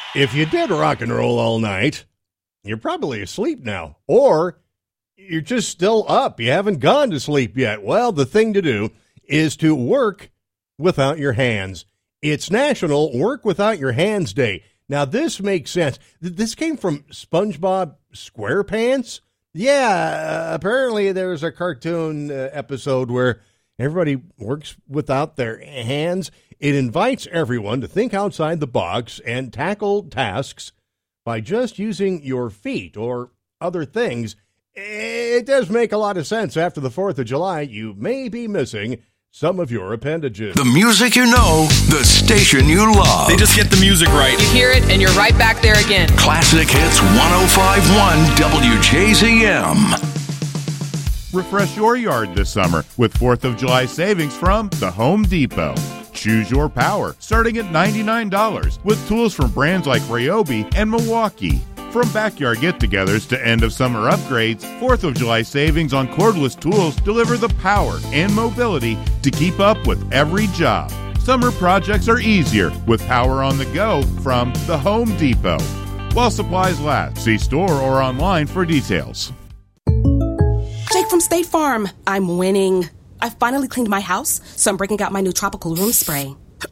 If you did rock and roll all night, you're probably asleep now. Or you're just still up. You haven't gone to sleep yet. Well, the thing to do is to work without your hands. It's National Work Without Your Hands Day. Now, this makes sense. This came from SpongeBob SquarePants. Yeah, apparently there's a cartoon episode where everybody works without their hands. It invites everyone to think outside the box and tackle tasks by just using your feet or other things. It does make a lot of sense. After the 4th of July, you may be missing some of your appendages. The music you know, the station you love. They just get the music right. You hear it, and you're right back there again. Classic Hits 105.1 WJZM. Refresh your yard this summer with 4th of July savings from the Home Depot. Choose your power, starting at $99, with tools from brands like Ryobi and Milwaukee. From backyard get-togethers to end-of-summer upgrades, 4th of July savings on cordless tools deliver the power and mobility to keep up with every job. Summer projects are easier with power on the go from the Home Depot. While supplies last, see store or online for details. Jake from State Farm. I'm winning. I finally cleaned my house, so I'm breaking out my new tropical room spray.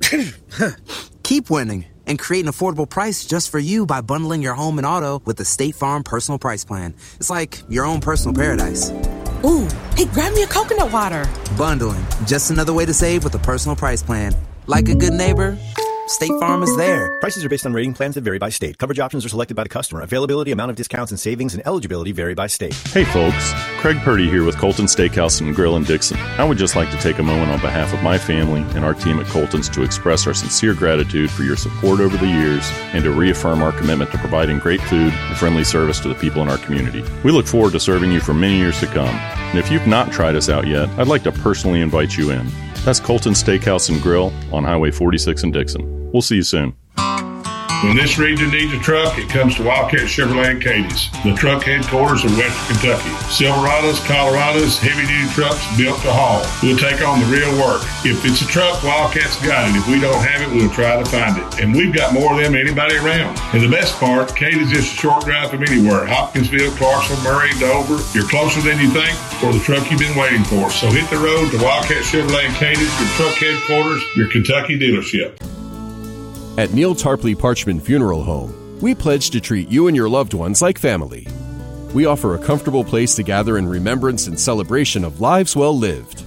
Keep winning and create an affordable price just for you by bundling your home and auto with the State Farm Personal Price Plan. It's like your own personal paradise. Ooh, hey, grab me a coconut water. Bundling, just another way to save with a personal price plan. Like a good neighbor, State Farm is there. Prices are based on rating plans that vary by state. Coverage options are selected by the customer. Availability, amount of discounts and savings, and eligibility vary by state. Hey folks, Craig Purdy here with Colton Steakhouse and Grill in Dixon. I would just like to take a moment on behalf of my family and our team at Colton's to express our sincere gratitude for your support over the years and to reaffirm our commitment to providing great food and friendly service to the people in our community. We look forward to serving you for many years to come. And if you've not tried us out yet, I'd like to personally invite you in. That's Colton Steakhouse and Grill on Highway 46 in Dixon. We'll see you soon. When this region needs a truck, it comes to Wildcat Chevrolet in Cadiz, the truck headquarters of Western Kentucky. Silverados, Colorados, heavy-duty trucks built to haul. We'll take on the real work. If it's a truck, Wildcat's got it. If we don't have it, we'll try to find it. And we've got more of them than anybody around. And the best part, Cadiz is a short drive from anywhere. Hopkinsville, Clarksville, Murray, Dover. You're closer than you think for the truck you've been waiting for. So hit the road to Wildcat Chevrolet in Cadiz, your truck headquarters, your Kentucky dealership. At Neil Tarpley Parchman Funeral Home, we pledge to treat you and your loved ones like family. We offer a comfortable place to gather in remembrance and celebration of lives well lived.